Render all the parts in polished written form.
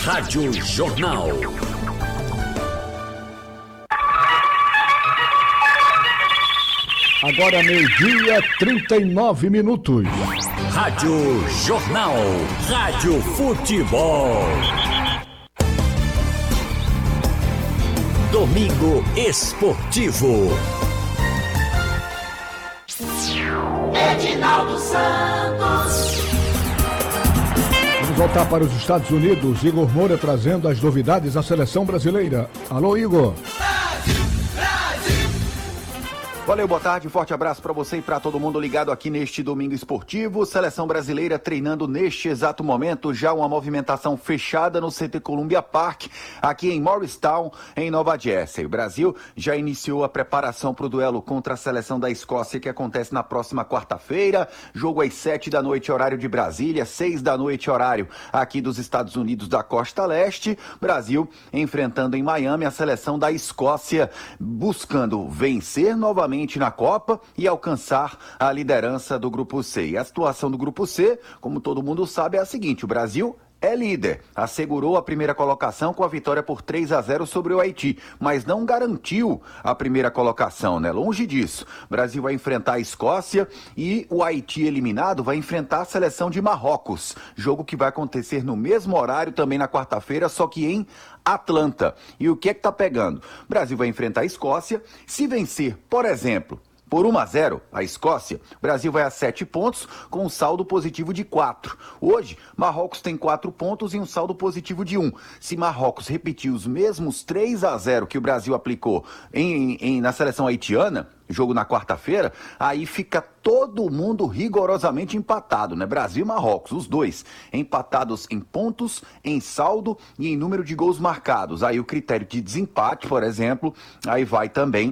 Rádio Jornal. Agora 12h39. Rádio Jornal. Rádio Futebol. Domingo Esportivo. Edinaldo Santos. Vamos voltar para os Estados Unidos. Igor Moura trazendo as novidades da seleção brasileira. Alô, Igor. Valeu, boa tarde, forte abraço para você e para todo mundo ligado aqui neste Domingo Esportivo. Seleção brasileira treinando neste exato momento, já uma movimentação fechada no CT Columbia Park, aqui em Morristown, em Nova Jersey. O Brasil já iniciou a preparação para o duelo contra a seleção da Escócia, que acontece na próxima quarta-feira. Jogo às 7 da noite, horário de Brasília, 6 da noite, horário aqui dos Estados Unidos da Costa Leste. Brasil enfrentando em Miami a seleção da Escócia, buscando vencer novamente na Copa e alcançar a liderança do Grupo C. E a situação do Grupo C, como todo mundo sabe, é a seguinte: o Brasil é líder, assegurou a primeira colocação com a vitória por 3-0 sobre o Haiti, mas não garantiu a primeira colocação, né? Longe disso. O Brasil vai enfrentar a Escócia e o Haiti eliminado vai enfrentar a seleção de Marrocos. Jogo que vai acontecer no mesmo horário também na quarta-feira, só que em Atlanta. E o que é que tá pegando? O Brasil vai enfrentar a Escócia. Se vencer, por exemplo, por 1-0, a Escócia, o Brasil vai a 7 pontos com um saldo positivo de 4. Hoje, Marrocos tem 4 pontos e um saldo positivo de 1. Se Marrocos repetir os mesmos 3-0 que o Brasil aplicou na seleção haitiana, jogo na quarta-feira, aí fica todo mundo rigorosamente empatado, né? Brasil e Marrocos, os dois, empatados em pontos, em saldo e em número de gols marcados. Aí o critério de desempate, por exemplo, aí vai também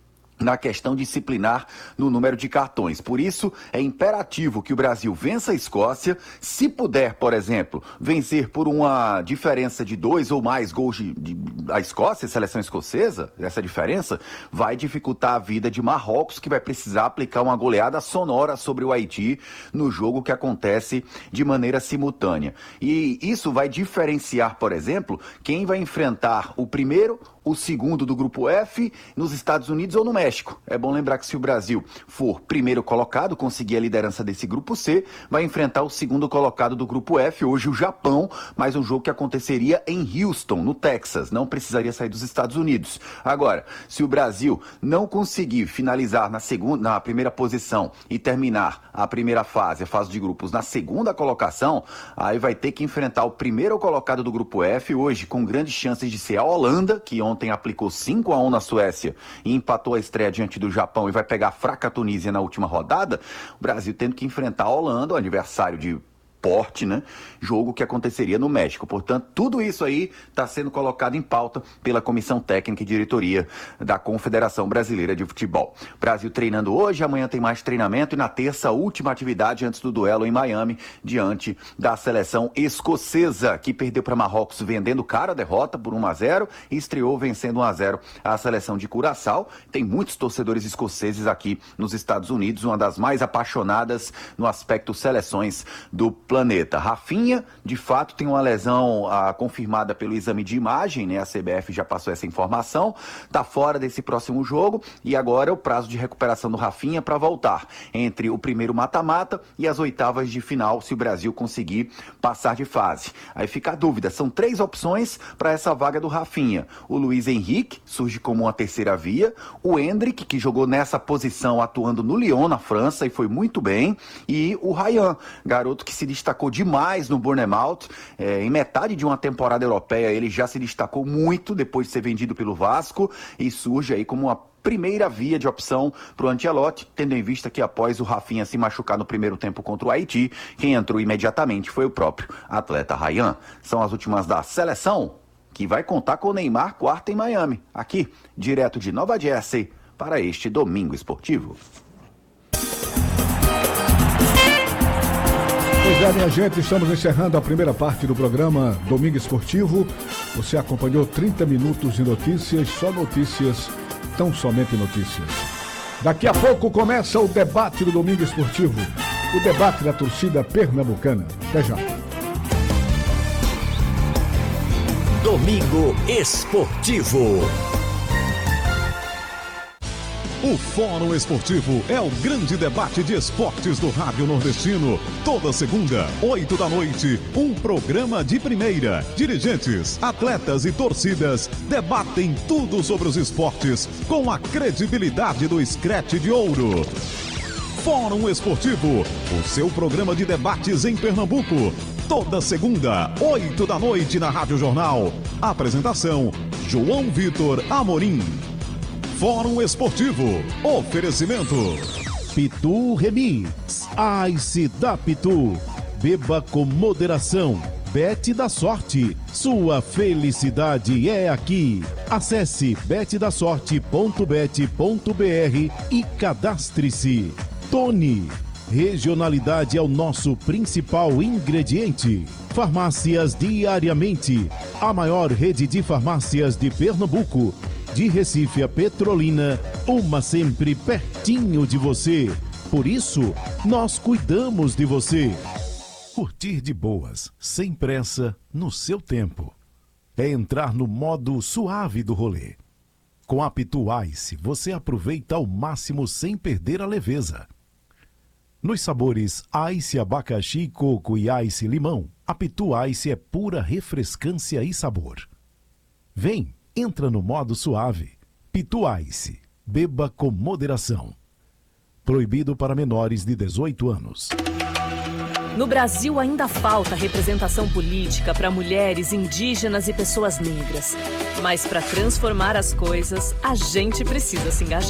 na questão disciplinar no número de cartões. Por isso, é imperativo que o Brasil vença a Escócia. Se puder, por exemplo, vencer por uma diferença de 2 ou mais gols a Escócia, a seleção escocesa, essa diferença vai dificultar a vida de Marrocos, que vai precisar aplicar uma goleada sonora sobre o Haiti no jogo que acontece de maneira simultânea. E isso vai diferenciar, por exemplo, quem vai enfrentar o primeiro, o segundo do Grupo F nos Estados Unidos ou no México. É bom lembrar que se o Brasil for primeiro colocado, conseguir a liderança desse Grupo C, vai enfrentar o segundo colocado do Grupo F, hoje o Japão, mas um jogo que aconteceria em Houston, no Texas, não precisaria sair dos Estados Unidos. Agora, se o Brasil não conseguir finalizar na primeira posição e terminar a primeira fase, a fase de grupos, na segunda colocação, aí vai ter que enfrentar o primeiro colocado do Grupo F, hoje com grandes chances de ser a Holanda, que ontem aplicou 5-1 na Suécia e empatou a estreia diante do Japão e vai pegar a fraca Tunísia na última rodada. O Brasil tendo que enfrentar a Holanda, o aniversário de porte, né? Jogo que aconteceria no México. Portanto, tudo isso aí está sendo colocado em pauta pela Comissão Técnica e Diretoria da Confederação Brasileira de Futebol. Brasil treinando hoje, amanhã tem mais treinamento e na terça, última atividade antes do duelo em Miami, diante da seleção escocesa, que perdeu para Marrocos vendendo cara a derrota por 1-0 e estreou vencendo 1-0 a seleção de Curaçao. Tem muitos torcedores escoceses aqui nos Estados Unidos, uma das mais apaixonadas no aspecto seleções do planeta. Rafinha, de fato, tem uma lesão confirmada pelo exame de imagem, né? A CBF já passou essa informação, está fora desse próximo jogo e agora é o prazo de recuperação do Rafinha para voltar entre o primeiro mata-mata e as oitavas de final, se o Brasil conseguir passar de fase. Aí fica a dúvida, são 3 opções para essa vaga do Rafinha. O Luiz Henrique surge como uma terceira via, o Endrick, que jogou nessa posição atuando no Lyon, na França, e foi muito bem, e o Ryan, garoto que se destacou demais no Bournemouth. Em metade de uma temporada europeia ele já se destacou muito depois de ser vendido pelo Vasco e surge aí como uma primeira via de opção para o Ancelotti, tendo em vista que após o Rafinha se machucar no primeiro tempo contra o Haiti, quem entrou imediatamente foi o próprio atleta Ryan. São as últimas da seleção, que vai contar com o Neymar quarta em Miami, aqui, direto de Nova Jersey, para este Domingo Esportivo. Pois é, minha gente, estamos encerrando a primeira parte do programa Domingo Esportivo. Você acompanhou 30 minutos de notícias, só notícias, tão somente notícias. Daqui a pouco começa o debate do Domingo Esportivo, o debate da torcida pernambucana. Até já. Domingo Esportivo. O Fórum Esportivo é o grande debate de esportes do Rádio Nordestino. Toda segunda, 8 da noite, um programa de primeira. Dirigentes, atletas e torcidas debatem tudo sobre os esportes com a credibilidade do Scratch de Ouro. Fórum Esportivo, o seu programa de debates em Pernambuco. Toda segunda, 8 da noite na Rádio Jornal. Apresentação, João Vitor Amorim. Fórum Esportivo. Oferecimento. Pitu Remix. Ice da Pitu. Beba com moderação. Bet da Sorte. Sua felicidade é aqui. Acesse betdasorte.bet.br e cadastre-se. Tony. Regionalidade é o nosso principal ingrediente. Farmácias Diariamente. A maior rede de farmácias de Pernambuco. De Recife a Petrolina, uma sempre pertinho de você. Por isso, nós cuidamos de você. Curtir de boas, sem pressa, no seu tempo. É entrar no modo suave do rolê. Com a Pitu Ice, você aproveita ao máximo sem perder a leveza. Nos sabores Ice Abacaxi, Coco e Ice Limão, a Pitu Ice é pura refrescância e sabor. Vem! Entra no modo suave. Pitu Ice. Beba com moderação. Proibido para menores de 18 anos. No Brasil ainda falta representação política para mulheres, indígenas e pessoas negras. Mas para transformar as coisas, a gente precisa se engajar.